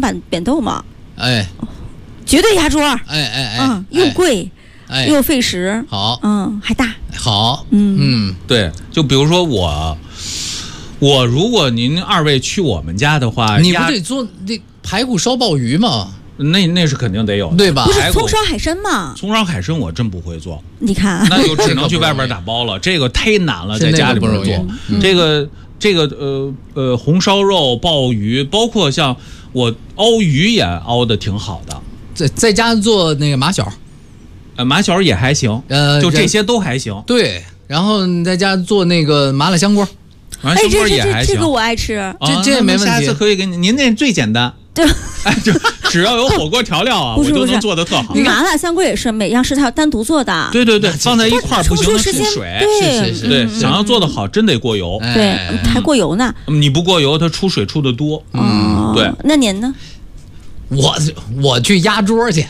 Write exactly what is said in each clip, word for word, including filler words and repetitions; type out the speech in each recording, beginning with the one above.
板扁豆嘛， 哎， 绝对压桌， 哎哎哎， 嗯，又贵， 哎， 又费时， 好， 嗯，还大， 好， 嗯嗯，对，就比如说我，我如果您二位去我们家的话， 你不得做那排骨烧鲍鱼吗？ 那那是肯定得有的， 对吧？ 不是葱烧海参吗？ 葱烧海参我真不会做， 你看， 那就只能去外边打包了，这个太难了，在家里边做。 嗯、 这个这个呃呃红烧肉、鲍鱼，包括像我熬鱼也熬的挺好的， 在在家做那个马小， 呃马小也还行， 呃， 就这些都还行。 对，然后你在家做那个麻辣香锅， 麻辣香锅也还行， 哎、这这这个我爱吃， 啊、 这这也没问题。 下次可以给您，您那最简单。 对， 哎，就只要有火锅调料啊，我就能做得特好。 麻辣香锅也是每样食材单独做的。 对对对，放在一块儿不行，出水。 对是是对，想要做得好，真得过油。 对，还过油呢。 你不过油，它出水出的多。 嗯，对。那您呢？ 我我去压桌去。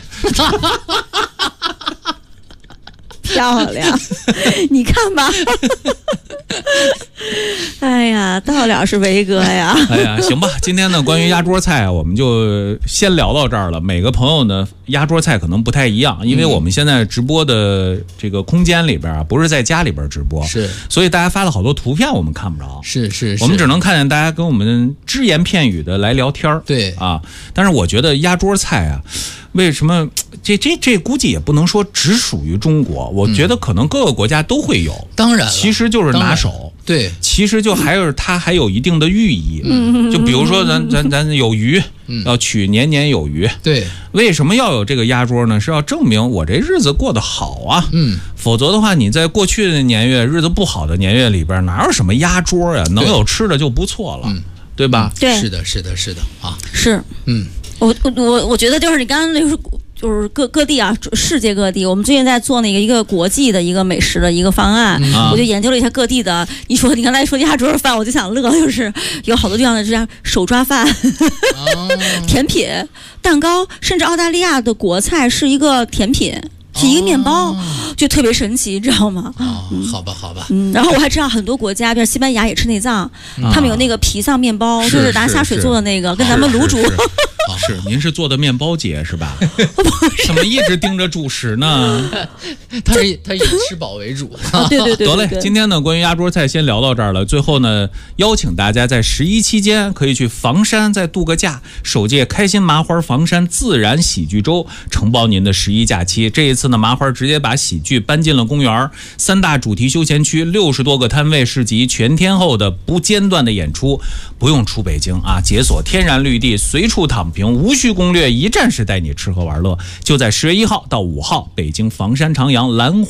漂亮，你看吧。哎呀，到了是维哥呀。 哎呀，行吧，今天呢，关于压桌菜啊，我们就先聊到这儿了。每个朋友呢，压桌菜可能不太一样，因为我们现在直播的这个空间里边啊，不是在家里边直播， 是， 所以大家发了好多图片，我们看不着， 是是， 我们只能看见大家跟我们只言片语的来聊天。 对啊，但是我觉得压桌菜啊。为什么这这这估计也不能说只属于中国，我觉得可能各个国家都会有。嗯、 当然， 其实就是拿手。 对， 其实就还有它还有一定的寓意。嗯，就比如说咱咱咱有余，嗯、要取年年有余。 对， 为什么要有这个压桌呢？是要证明我这日子过得好啊。 嗯， 否则的话，你在过去的年月日子不好的年月里边，哪有什么压桌呀？能有吃的就不错了，嗯、对吧？ 对， 是的，是的，是的啊， 是， 嗯。 我我我觉得就是你刚刚那是就是各各地啊，世界各地，我们最近在做那个一个国际的一个美食的一个方案，嗯、我就研究了一下各地的。你说你刚才说压桌饭，我就想乐，就是有好多地方的这样手抓饭、哦、甜品、蛋糕，甚至澳大利亚的国菜是一个甜品。是一个面包，哦、就特别神奇，你知道吗？ 哦，嗯、好吧，好吧。 嗯，然后我还知道很多国家，比如西班牙也吃内脏，嗯、他们有那个皮丧面包， 是就是拿下水做的那个，跟咱们卤煮。 是，您是做的面包节是吧？怎么一直盯着主食呢？ 他是他以吃饱为主。 啊、对, 对, 对, 对, 对得嘞，今天呢，关于压桌菜先聊到这儿了。最后呢，邀请大家在十一期间可以去房山再度个假，首届开心麻花房山自然喜剧周，承包您的十一假期。这一次呢，麻花直接把喜剧搬进了公园，三大主题休闲区，六十多个摊位市集，全天候的不间断的演出，不用出北京啊，解锁天然绿地，随处躺平，无需攻略，一站式带你吃喝玩乐。就在十月一号到五号，北京房山长阳兰花